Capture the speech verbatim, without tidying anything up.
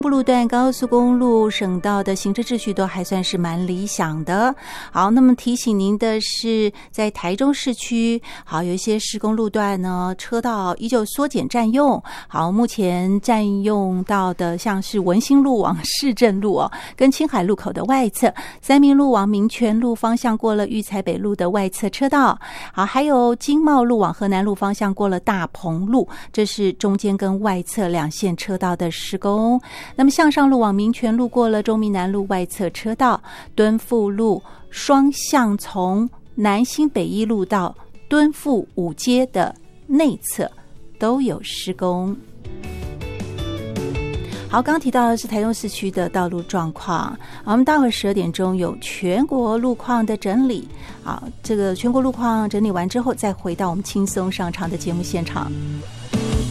部路段、高速公路、省道的行车秩序都还算是蛮理想的。好，那么提醒您的是，在台中市区，好，有一些施工路段呢，车道依旧缩减占用。好，目前占用到的像是文心路往市政路哦，跟青海路口的外侧，三民路往民权路方向过了育才北路的外侧车道。好，还有经贸路往河南路方向过了大鹏路，这是中间跟外侧两线车道的施工。那么向上路往民权路过了中民南路外侧车道，敦富路双向从南新北一路到敦富五街的内侧都有施工。好，刚刚提到的是台中市区的道路状况。我们待会十二点钟有全国路况的整理。好，这个全国路况整理完之后，再回到我们轻松上场的节目现场。